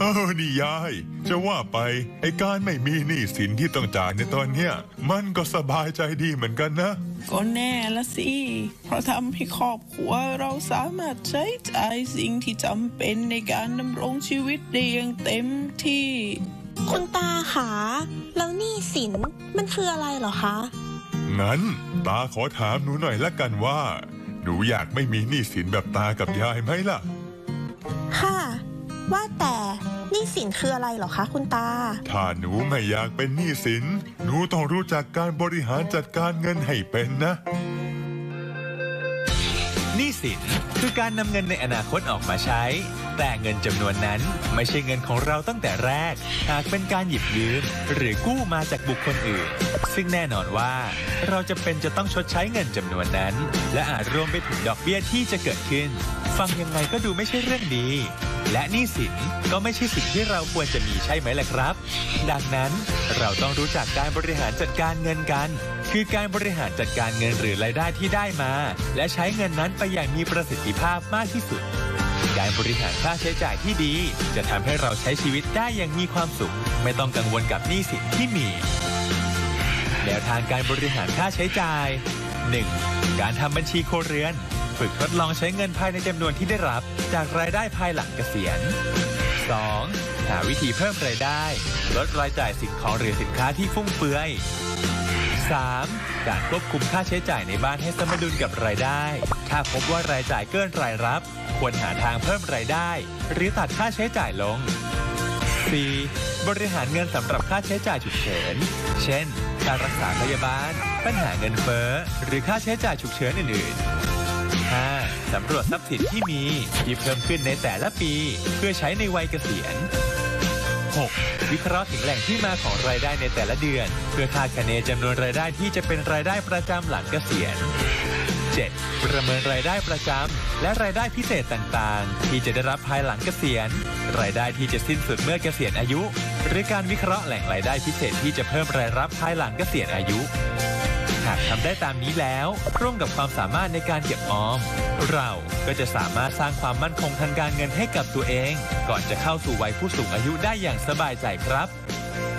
นี่ยายจะว่าไปไอ้การไม่มีหนี้สินที่ต้องจ่ายในตอนเนี้ยมันก็สบายใจดีเหมือนกันนะก็แน่ละสิเพราะทำให้ครอบครัวเราสามารถใช้จ่ายสิ่งที่จำเป็นในการดำรงชีวิตได้อย่างเต็มที่คุณตาคะแล้วหนี้สินมันคืออะไรเหรอคะงั้นตาขอถามหนูหน่อยละกันว่าหนูอยากไม่มีหนี้สินแบบตากับยายไหมล่ะค่ะว่าแต่หนี้สินคืออะไรเหรอคะคุณตาถ้าหนูไม่อยากเป็นหนี้สินหนูต้องรู้จักการบริหารจัดการเงินให้เป็นนะหนี้สินคือการนำเงินในอนาคตออกมาใช้แต่เงินจำนวนนั้นไม่ใช่เงินของเราตั้งแต่แรกหากเป็นการหยิบยืมหรือกู้มาจากบุคคลอื่นซึ่งแน่นอนว่าเราจะต้องชดใช้เงินจำนวนนั้นและอาจรวมไปถึงดอกเบี้ยที่จะเกิดขึ้นฟังยังไงก็ดูไม่ใช่เรื่องดีและหนี้สินก็ไม่ใช่สิ่งที่เราควรจะมีใช่ไหมล่ะครับดังนั้นเราต้องรู้จักการบริหารจัดการเงินกันคือการบริหารจัดการเงินหรือรายได้ที่ได้มาและใช้เงินนั้นไปอย่างมีประสิทธิภาพมากที่สุดการบริหารค่าใช้จ่ายที่ดีจะทำให้เราใช้ชีวิตได้อย่างมีความสุขไม่ต้องกังวลกับหนี้สินที่มีแนวทางการบริหารค่าใช้จ่าย 1. การทำบัญชีครัวเรือนฝึกทดลองใช้เงินภายในจำนวนที่ได้รับจากรายได้ภายหลังเกษียณ 2. หาวิธีเพิ่มรายได้ลดรายจ่ายสิ่งของหรือสินค้าที่ฟุ่มเฟือย 3. การควบคุมค่าใช้จ่ายในบ้านให้สมดุลกับรายได้ถ้าพบว่ารายจ่ายเกินรายรับควรหาทางเพิ่มรายได้หรือตัดค่าใช้จ่ายลง 4. บริหารเงินสำหรับค่าใช้จ่ายฉุกเฉินเช่นการรักษาพยาบาลปัญหาเงินเฟ้อหรือค่าใช้จ่ายฉุกเฉินอื่นๆ 5. สำรวจทรัพย์สินที่มีที่เพิ่มขึ้นในแต่ละปีเพื่อใช้ในวัยเกษียณ 6. วิเคราะห์ถึงแหล่งที่มาของรายได้ในแต่ละเดือนเพื่อคาดคะเนจำนวนรายได้ที่จะเป็นรายได้ประจำหลังเกษียณ 7. ประเมินรายได้ประจำและรายได้พิเศษต่างๆที่จะได้รับภายหลังเกษียณรายได้ที่จะสิ้นสุดเมื่อเกษียณอายุหรือการวิเคราะห์แหล่งรายได้พิเศษที่จะเพิ่มรายรับภายหลังเกษียณอายุหากทำได้ตามนี้แล้วร่วมกับความสามารถในการเก็บออมเราก็จะสามารถสร้างความมั่นคงทางการเงินให้กับตัวเองก่อนจะเข้าสู่วัยผู้สูงอายุได้อย่างสบายใจครับ